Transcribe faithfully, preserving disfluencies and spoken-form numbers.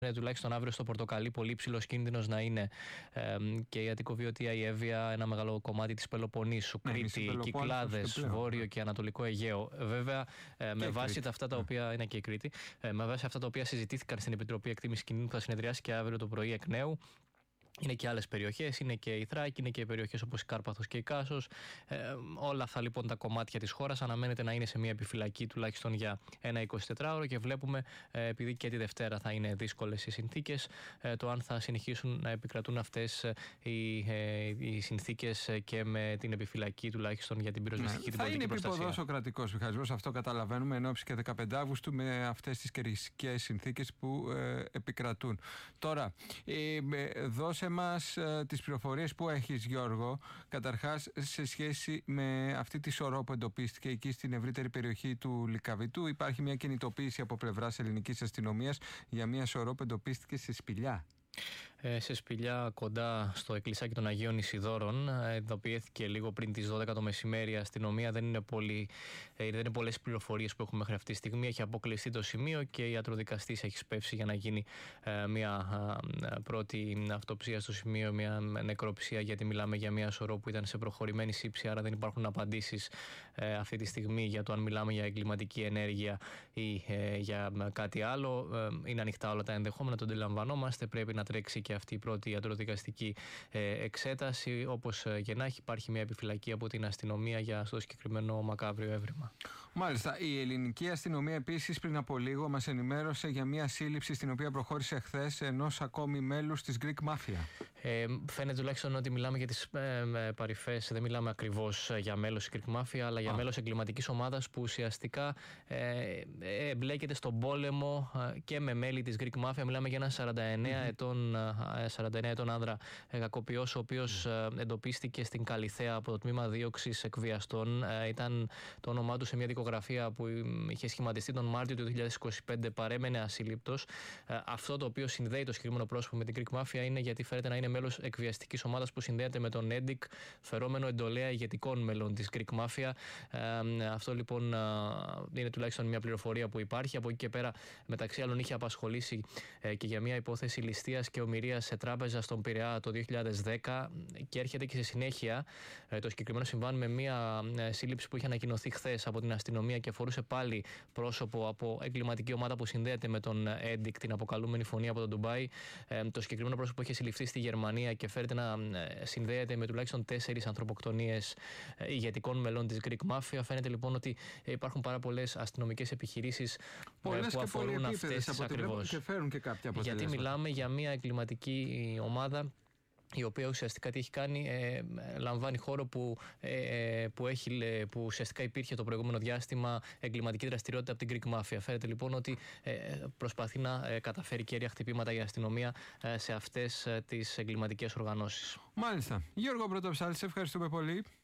Είναι τουλάχιστον αύριο στο Πορτοκαλί πολύ υψηλός κίνδυνος να είναι ε, και η Αττικοβιωτία, η Εύβοια, ένα μεγάλο κομμάτι της Πελοποννήσου, ναι, Κρήτη, Κυκλάδες, και Βόρειο και Ανατολικό Αιγαίο. Βέβαια, ε, με βάση Κρήτη. αυτά τα οποία. Ναι. Είναι και η Κρήτη. Ε, με βάση αυτά τα οποία συζητήθηκαν στην Επιτροπή Εκτίμησης Κινδύνου που θα συνεδριάσει και αύριο το πρωί εκ νέου. Είναι και άλλες περιοχές, είναι και η Θράκη, είναι και περιοχές όπως η Κάρπαθος και η Κάσος. Ε, όλα αυτά λοιπόν τα κομμάτια της χώρας αναμένεται να είναι σε μια επιφυλακή τουλάχιστον για ένα εικοσιτετράωρο και βλέπουμε, ε, επειδή και τη Δευτέρα θα είναι δύσκολες οι συνθήκες, ε, το αν θα συνεχίσουν να επικρατούν αυτές ε, οι, ε, οι συνθήκες και με την επιφυλακή τουλάχιστον για την πυροσβεστική, ναι, την πολιτική προστασία. Θα είναι επίποδος ο κρατικός μηχανισμός, αυτό καταλαβαίνουμε, εν ώψη και δεκαπέντε Αυγούστου με αυτές τις καιρικές συνθήκες που ε, επικρατούν. Τώρα, ε, δώσε σε μας ε, τις πληροφορίες που έχεις, Γιώργο, καταρχάς σε σχέση με αυτή τη σωρό που εντοπίστηκε εκεί στην ευρύτερη περιοχή του Λυκαβητού. Υπάρχει μια κινητοποίηση από πλευράς ελληνικής αστυνομίας για μια σωρό που εντοπίστηκε σε Σπηλιά. Σε Σπηλιά, κοντά στο εκκλησάκι των Αγίων Ισιδώρων, ειδοποιήθηκε λίγο πριν τις δώδεκα το μεσημέρι. Η αστυνομία, δεν είναι, πολύ, δεν είναι πολλές πληροφορίες που έχουμε μέχρι αυτή τη στιγμή. Έχει αποκλειστεί το σημείο και η ιατροδικαστής έχει σπεύσει για να γίνει μια πρώτη αυτοψία στο σημείο, μια νεκροψία, γιατί μιλάμε για μια σωρό που ήταν σε προχωρημένη σύψη. Άρα δεν υπάρχουν απαντήσεις αυτή τη στιγμή για το αν μιλάμε για εγκληματική ενέργεια ή για κάτι άλλο. Είναι ανοιχτά όλα τα ενδεχόμενα, το αντιλαμβανόμαστε. Πρέπει να τρέξει και αυτή η πρώτη ιατροδικαστική εξέταση. Όπως και να έχει, υπάρχει μια επιφυλακή από την αστυνομία για στο συγκεκριμένο μακάβριο έβριμα. Μάλιστα. Η ελληνική αστυνομία επίσης πριν από λίγο μας ενημέρωσε για μια σύλληψη στην οποία προχώρησε χθες ενός ακόμη μέλους της Greek Mafia. Ε, φαίνεται τουλάχιστον ότι μιλάμε για τις ε, παρυφές, δεν μιλάμε ακριβώς για μέλος της Greek Mafia, αλλά για Α. μέλος εγκληματικής ομάδας που ουσιαστικά ε, εμπλέκεται στον πόλεμο ε, και με μέλη της Greek Mafia. Μιλάμε για ένα σαράντα εννέα ετών άνδρα κακοποιός, ο οποίος εντοπίστηκε στην Καλιθέα από το τμήμα δίωξης εκβιαστών. Ήταν το όνομά του σε μια δικογραφία που είχε σχηματιστεί τον Μάρτιο του δύο χιλιάδες είκοσι πέντε, παρέμενε ασύλληπτος. Αυτό το οποίο συνδέει το συγκεκριμένο πρόσωπο με την Greek Mafia είναι γιατί φέρεται να είναι μέλος εκβιαστικής ομάδας που συνδέεται με τον έντικ, φερόμενο εντολέα ηγετικών μελών της Greek Mafia. Αυτό λοιπόν είναι τουλάχιστον μια πληροφορία που υπάρχει. Από εκεί και πέρα, μεταξύ άλλων, είχε απασχολήσει και για μια υπόθεση ληστείας και ομηρίας σε τράπεζα στον Πειραιά το δύο χιλιάδες δέκα και έρχεται και σε συνέχεια το συγκεκριμένο συμβάν με μια σύλληψη που είχε ανακοινωθεί χθες από την αστυνομία και αφορούσε πάλι πρόσωπο από εγκληματική ομάδα που συνδέεται με τον έντικ, την αποκαλούμενη φωνή από το Ντουμπάι. Το συγκεκριμένο πρόσωπο είχε συλληφθεί στη Γερμανία και φέρεται να συνδέεται με τουλάχιστον τέσσερις ανθρωποκτονίες ηγετικών μελών της Greek Mafia. Φαίνεται λοιπόν ότι υπάρχουν πάρα πολλές αστυνομικές επιχειρήσεις πολλές που αφορούν αυτές τις ακριβώς. Και φέρουν και κάποια αποτελέσματα. Γιατί μιλάμε για μια εγκληματική ομάδα η οποία ουσιαστικά τι έχει κάνει, ε, λαμβάνει χώρο που, ε, που, έχει, που ουσιαστικά υπήρχε το προηγούμενο διάστημα εγκληματική δραστηριότητα από την Greek Mafia. Φαίνεται λοιπόν ότι ε, προσπαθεί να ε, καταφέρει κέρια χτυπήματα η αστυνομία ε, σε αυτές ε, τις εγκληματικές οργανώσεις. Μάλιστα. Γιώργο Πρωτοψάλτη, σε ευχαριστούμε πολύ.